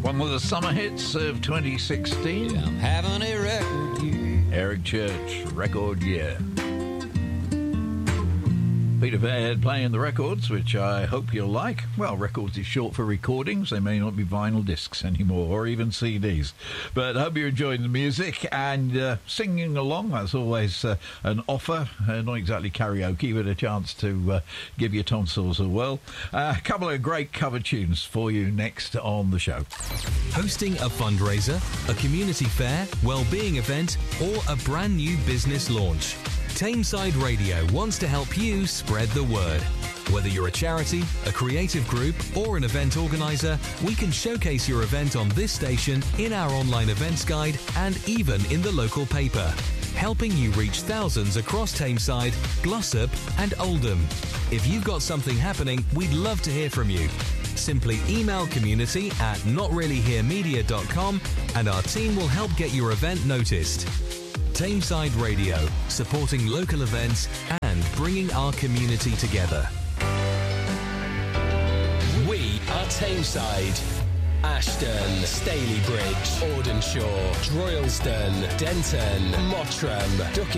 One of the summer hits of 2016. Yeah, I'm having a record year. Eric Church, record year. Peter Fairhead playing the records, which I hope you'll like. Well, records is short for recordings. They may not be vinyl discs anymore, or even CDs. But I hope you're enjoying the music and singing along. That's always an offer. Not exactly karaoke, but a chance to give your tonsils a whirl. A couple of great cover tunes for you next on the show. Hosting a fundraiser, a community fair, well-being event, or a brand new business launch. Tameside Radio wants to help you spread the word. Whether you're a charity, a creative group, or an event organiser, we can showcase your event on this station, in our online events guide, and even in the local paper, helping you reach thousands across Tameside, Glossop and Oldham. If you've got something happening, we'd love to hear from you. Simply email community@notreallyheremedia.com and our team will help get your event noticed. Tameside Radio, supporting local events and bringing our community together. We are Tameside. Ashton, Stalybridge, Audenshaw, Droylsden, Denton, Mottram,